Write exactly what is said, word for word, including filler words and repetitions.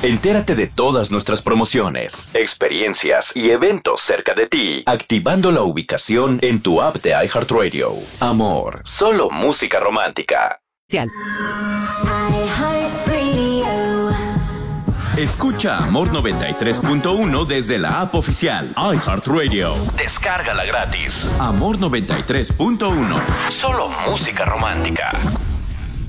Entérate de todas nuestras promociones, experiencias y eventos cerca de ti, activando la ubicación en tu app de iHeartRadio. Amor, solo música romántica. Escucha Amor noventa y tres punto uno desde la app oficial iHeartRadio. Descárgala gratis. Amor noventa y tres punto uno. Solo música romántica.